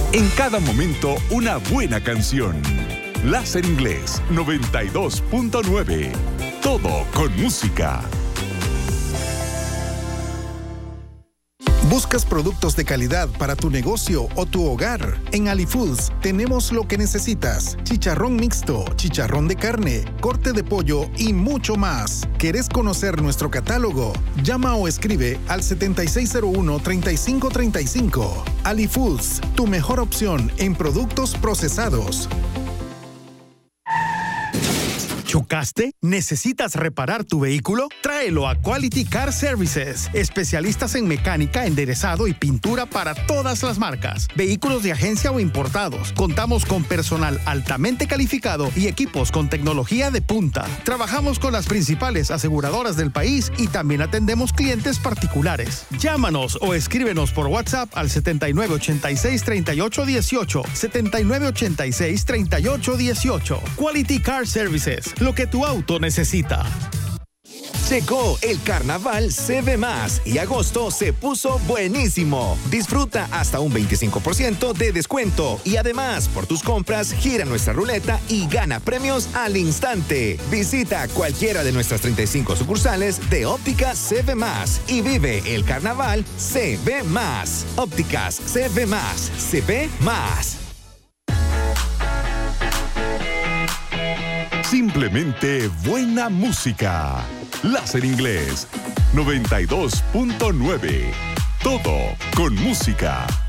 En cada momento, una buena canción. Láser Inglés 92.9. Todo con música. ¿Buscas productos de calidad para tu negocio o tu hogar? En AliFoods tenemos lo que necesitas: chicharrón mixto, chicharrón de carne, corte de pollo y mucho más. ¿Querés conocer nuestro catálogo? Llama o escribe al 7601-3535. AliFoods, tu mejor opción en productos procesados. ¿Chocaste? ¿Necesitas reparar tu vehículo? Tráelo a Quality Car Services, especialistas en mecánica, enderezado y pintura para todas las marcas. Vehículos de agencia o importados. Contamos con personal altamente calificado y equipos con tecnología de punta. Trabajamos con las principales aseguradoras del país y también atendemos clientes particulares. Llámanos o escríbenos por WhatsApp al 7986-3818, 7986-3818. Quality Car Services. Lo que tu auto necesita. Llegó el Carnaval CB Más y agosto se puso buenísimo. Disfruta hasta un 25% de descuento y además por tus compras gira nuestra ruleta y gana premios al instante. Visita cualquiera de nuestras 35 sucursales de Óptica CB Más y vive el Carnaval CB Más. Ópticas CB Más. CB Más. Simplemente buena música. Láser Inglés 92.9. Todo con música.